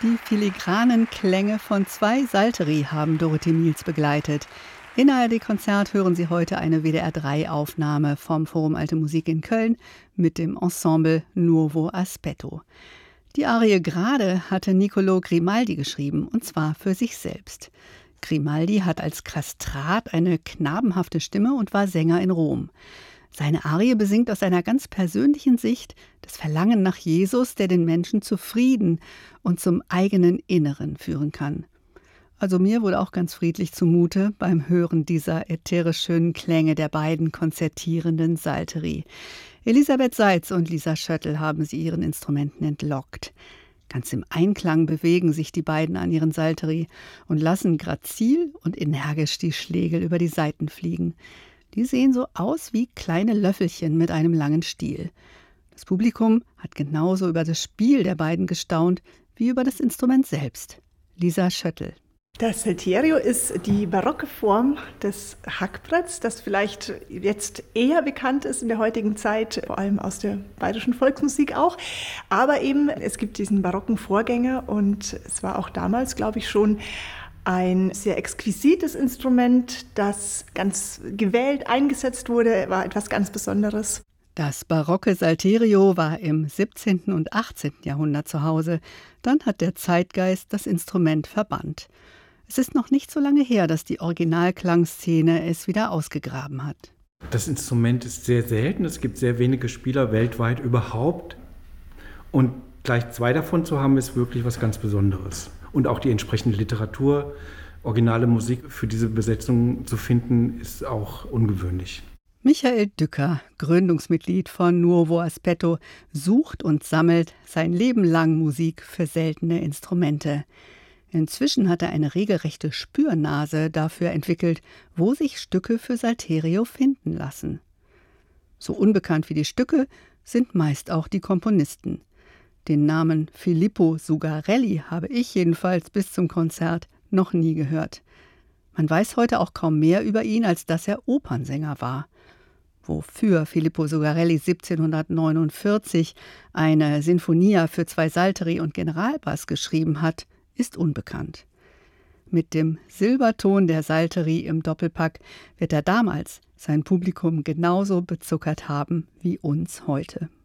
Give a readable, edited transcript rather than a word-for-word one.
Die filigranen Klänge von 2 Salteri haben Dorothee Miels begleitet. In ARD-Konzert hören Sie heute eine WDR-3-Aufnahme vom Forum Alte Musik in Köln mit dem Ensemble Nuovo Aspetto. Die Arie Grade hatte Niccolò Grimaldi geschrieben, und zwar für sich selbst. Grimaldi hat als Kastrat eine knabenhafte Stimme und war Sänger in Rom. Seine Arie besingt aus einer ganz persönlichen Sicht das Verlangen nach Jesus, der den Menschen zu Frieden und zum eigenen Inneren führen kann. Also mir wurde auch ganz friedlich zumute beim Hören dieser ätherisch schönen Klänge der beiden konzertierenden Salteri. Elisabeth Seitz und Lisa Schöttl haben sie ihren Instrumenten entlockt. Ganz im Einklang bewegen sich die beiden an ihren Salteri und lassen grazil und energisch die Schlegel über die Saiten fliegen. Die sehen so aus wie kleine Löffelchen mit einem langen Stiel. Das Publikum hat genauso über das Spiel der beiden gestaunt wie über das Instrument selbst. Lisa Schöttl. Das Salterio ist die barocke Form des Hackbretts, das vielleicht jetzt eher bekannt ist in der heutigen Zeit, vor allem aus der bayerischen Volksmusik auch. Aber eben, es gibt diesen barocken Vorgänger und es war auch damals, glaube ich, schon ein sehr exquisites Instrument, das ganz gewählt eingesetzt wurde, war etwas ganz Besonderes. Das barocke Salterio war im 17. und 18. Jahrhundert zu Hause. Dann hat der Zeitgeist das Instrument verbannt. Es ist noch nicht so lange her, dass die Originalklangszene es wieder ausgegraben hat. Das Instrument ist sehr selten. Es gibt sehr wenige Spieler weltweit überhaupt. Und gleich 2 davon zu haben, ist wirklich was ganz Besonderes. Und auch die entsprechende Literatur, originale Musik für diese Besetzung zu finden, ist auch ungewöhnlich. Michael Dücker, Gründungsmitglied von Nuovo Aspetto, sucht und sammelt sein Leben lang Musik für seltene Instrumente. Inzwischen hat er eine regelrechte Spürnase dafür entwickelt, wo sich Stücke für Salterio finden lassen. So unbekannt wie die Stücke sind meist auch die Komponisten. Den Namen Filippo Zugarelli habe ich jedenfalls bis zum Konzert noch nie gehört. Man weiß heute auch kaum mehr über ihn, als dass er Opernsänger war. Wofür Filippo Zugarelli 1749 eine Sinfonia für 2 Salteri und Generalbass geschrieben hat, ist unbekannt. Mit dem Silberton der Salteri im Doppelpack wird er damals sein Publikum genauso bezuckert haben wie uns heute.